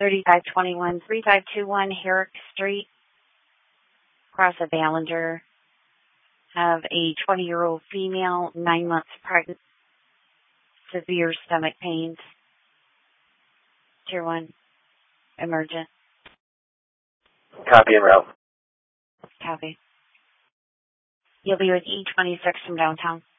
3521, 3521 Herrick Street, across of Ballinger. Have a 20-year-old female, 9 months pregnant, severe stomach pains. Tier 1, emergent. Copy and route. Copy. You'll be with E26 from downtown.